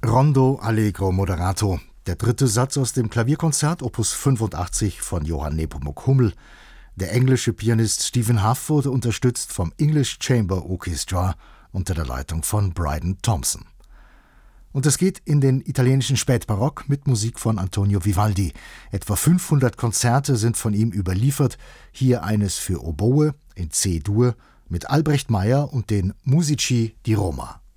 Rondo Allegro Moderato, der dritte Satz aus dem Klavierkonzert Opus 85 von Johann Nepomuk Hummel. Der englische Pianist Stephen Hough wurde unterstützt vom English Chamber Orchestra unter der Leitung von Bryden Thompson. Und es geht in den italienischen Spätbarock mit Musik von Antonio Vivaldi. Etwa 500 Konzerte sind von ihm überliefert. Hier eines für Oboe in C-Dur mit Albrecht Meyer und den Musici di Roma.